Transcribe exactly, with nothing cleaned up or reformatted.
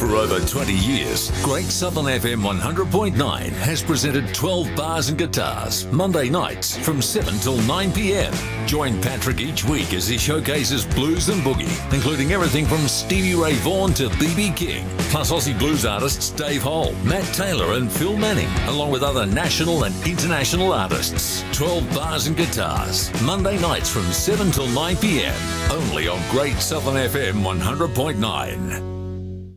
over twenty years, Great Southern F M one hundred point nine has presented twelve Bars and Guitars, Monday nights from seven till nine p.m. Join Patrick each week as he showcases blues and boogie, including everything from Stevie Ray Vaughan to B B King, plus Aussie blues artists Dave Hole, Matt Taylor and Phil Manning, along with other national and international artists. twelve Bars and Guitars, Monday nights from seven till nine p.m. only on Great Southern F M one hundred point nine.